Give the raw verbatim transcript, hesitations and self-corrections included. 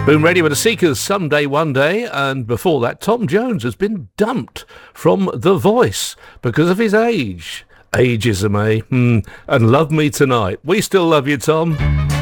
Boom Radio with the Seekers, Someday One Day, and before that Tom Jones has been dumped from The Voice because of his age. Ageism, eh? Hmm. And Love Me Tonight. We still love you, Tom.